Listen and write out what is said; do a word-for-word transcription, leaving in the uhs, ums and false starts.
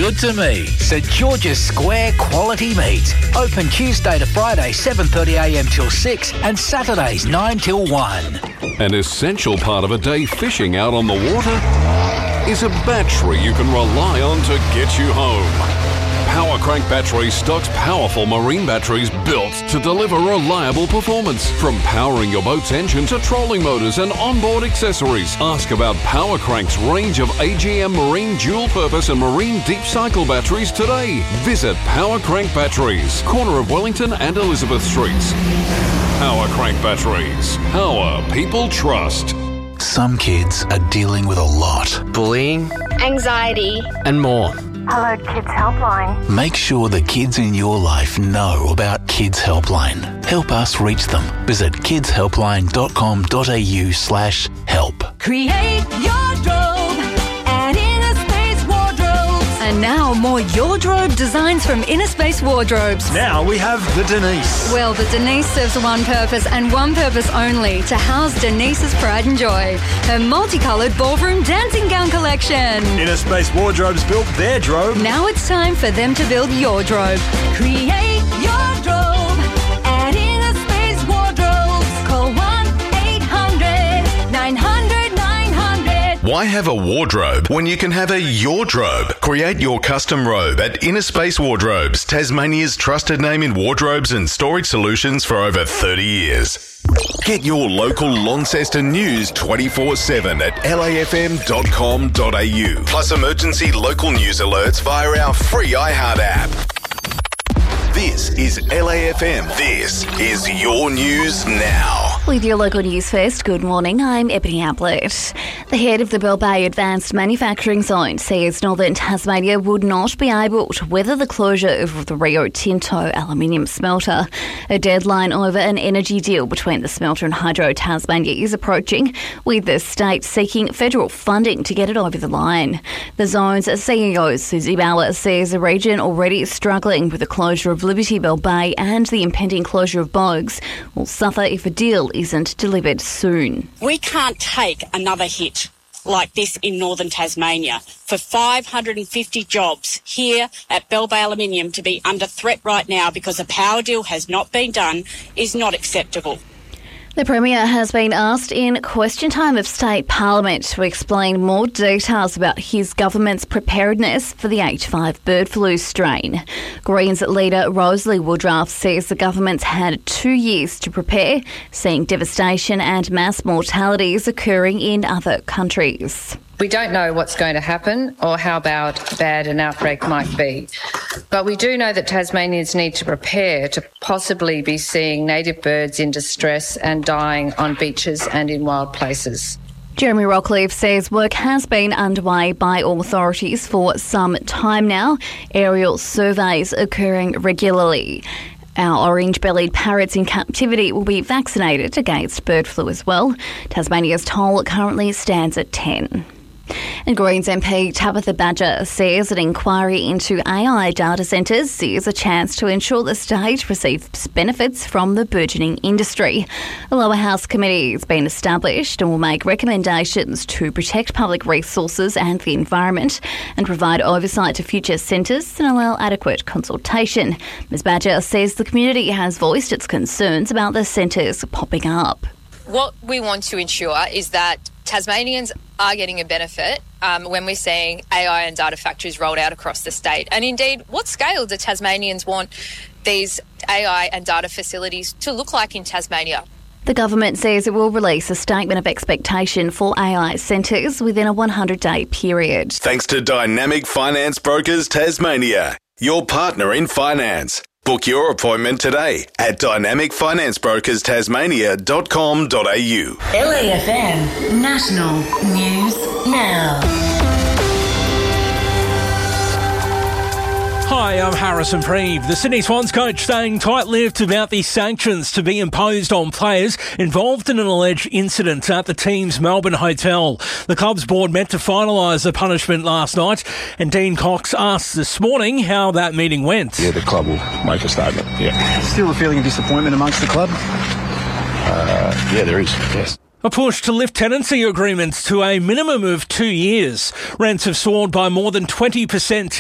good to me. St George's Square Quality Meat. Open Tuesday to Friday, seven thirty a m till six and Saturdays nine till one. An essential part of a day fishing out on the water is a battery you can rely on to get you home. Power Crank Batteries stocks powerful marine batteries built to deliver reliable performance. From powering your boat's engine to trolling motors and onboard accessories. Ask about Power Crank's range of A G M marine dual purpose and marine deep cycle batteries today. Visit Power Crank Batteries, corner of Wellington and Elizabeth Streets. Power Crank Batteries. Power people trust. Some kids are dealing with a lot. Bullying, anxiety, and more. Hello Kids Helpline. Make sure the kids in your life know about Kids Helpline. Help us reach them. Visit kidshelpline.com.au slash help. Create your drobe at Inner Space Wardrobes. And now more Your Drobe designs from Inner Space Wardrobes. Now we have the Denise. Well, the Denise serves one purpose and one purpose only, to house Denise's pride and joy. Her multicoloured ballroom dancing gown collection. Inner Space Wardrobes built their drobe. Now it's time for them to build your drobe. Create your drobe at Inner Space Wardrobes. Call one eight hundred nine hundred nine hundred. Why have a wardrobe when you can have a your drobe? Create your custom robe at Inner Space Wardrobes, Tasmania's trusted name in wardrobes and storage solutions for over thirty years. Get your local Launceston news twenty-four seven at L A F M dot com dot a u. Plus emergency local news alerts via our free iHeart app. This is L A F M. This is your news now. With your local news first, good morning, I'm Ebony Ablett. The head of the Bell Bay Advanced Manufacturing Zone says Northern Tasmania would not be able to weather the closure of the Rio Tinto aluminium smelter. A deadline over an energy deal between the smelter and Hydro Tasmania is approaching, with the state seeking federal funding to get it over the line. The zone's C E O, Susie Bauer, says the region already is struggling with the closure of Liberty Bell Bay, and the impending closure of Bogues will suffer if a deal isn't delivered soon. We can't take another hit like this in northern Tasmania. For five hundred fifty jobs here at Bell Bay Aluminium to be under threat right now because a power deal has not been done is not acceptable. The Premier has been asked in question time of State Parliament to explain more details about his government's preparedness for the H five bird flu strain. Greens leader Rosalie Woodruff says the government's had two years to prepare, seeing devastation and mass mortalities occurring in other countries. We don't know what's going to happen or how bad, bad an outbreak might be. But we do know that Tasmanians need to prepare to possibly be seeing native birds in distress and dying on beaches and in wild places. Jeremy Rockcliffe says work has been underway by authorities for some time now, aerial surveys occurring regularly. Our orange-bellied parrots in captivity will be vaccinated against bird flu as well. Tasmania's toll currently stands at ten. And Greens M P Tabitha Badger says an inquiry into A I data centres is a chance to ensure the state receives benefits from the burgeoning industry. A lower house committee has been established and will make recommendations to protect public resources and the environment and provide oversight to future centres and allow adequate consultation. Ms Badger says the community has voiced its concerns about the centres popping up. What we want to ensure is that Tasmanians are getting a benefit um, when we're seeing A I and data factories rolled out across the state. And indeed, what scale do Tasmanians want these A I and data facilities to look like in Tasmania? The government says it will release a statement of expectation for A I centres within a one hundred day period. Thanks to Dynamic Finance Brokers Tasmania, your partner in finance. Book your appointment today at dynamic finance brokers tasmania dot com dot a u. L A F M National News Now. Hi, I'm Harrison Preeve. The Sydney Swans coach saying tight-lipped about the sanctions to be imposed on players involved in an alleged incident at the team's Melbourne hotel. The club's board met to finalise the punishment last night, and Dean Cox asked this morning how that meeting went. Yeah, the club will make a statement, yeah. Still a feeling of disappointment amongst the club? Uh, yeah, there is, yes. A push to lift tenancy agreements to a minimum of two years. Rents have soared by more than twenty percent